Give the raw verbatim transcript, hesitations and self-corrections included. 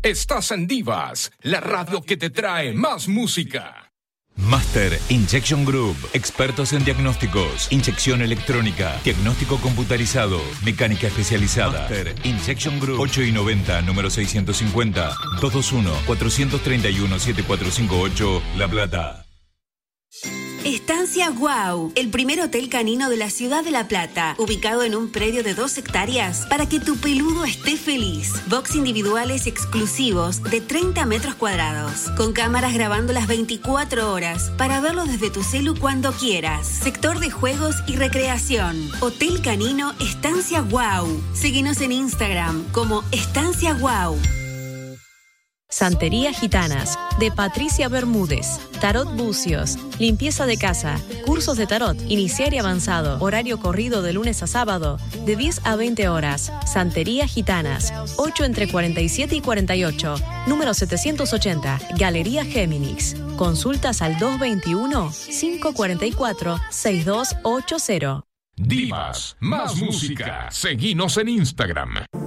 Estás en Divas, la radio que te trae más música. Master Injection Group, expertos en diagnósticos, inyección electrónica, diagnóstico computarizado, mecánica especializada. Master Injection Group, ocho y noventa, número seiscientos cincuenta, dos dos uno, cuatro tres uno, siete cuatro cinco ocho, La Plata. Estancia Wow, el primer hotel canino de la ciudad de La Plata, ubicado en un predio de dos hectáreas para que tu peludo esté feliz. Box individuales exclusivos de treinta metros cuadrados, con cámaras grabando las veinticuatro horas para verlo desde tu celu cuando quieras. Sector de juegos y recreación. Hotel Canino Estancia Wow. Síguenos en Instagram como Estancia Wow. Santería Gitanas, de Patricia Bermúdez. Tarot Bucios, limpieza de casa, cursos de tarot, iniciar y avanzado, horario corrido de lunes a sábado, de diez a veinte horas. Santería Gitanas, ocho entre cuarenta y siete y cuarenta y ocho, número setecientos ochenta, Galería Géminis. Consultas al dos veintiuno, cinco cuarenta y cuatro, sesenta y dos ochenta. Divas, más música. Seguinos en Instagram.